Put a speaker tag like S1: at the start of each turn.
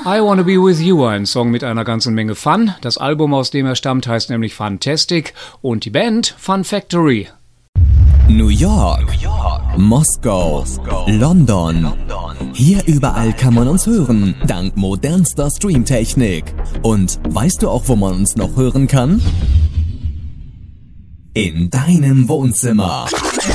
S1: I Wanna Be With You, ein Song mit einer ganzen Menge Fun. Das Album, aus dem er stammt, heißt nämlich Funtastic und die Band Fun Factory.
S2: New York, Moskau, London. Hier überall kann man uns hören, dank modernster Streamtechnik. Und weißt du auch, wo man uns noch hören kann? In deinem Wohnzimmer.